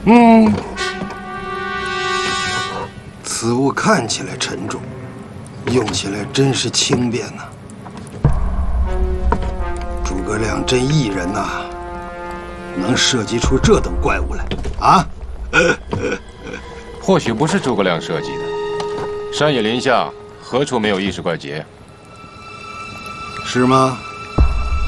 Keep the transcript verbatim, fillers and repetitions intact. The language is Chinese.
嗯，此物看起来沉重，用起来真是轻便呐。诸葛亮真异人呐，能设计出这等怪物来啊！ 或许不是诸葛亮设计的，山野林下何处没有异世怪杰？ 是吗？